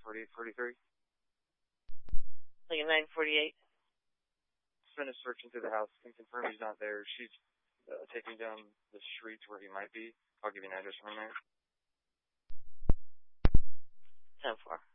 4843. Lincoln 948. Finished searching through the house. Can confirm he's not there. She's taking down the street where he might be. I'll give you an address from there. 10-4.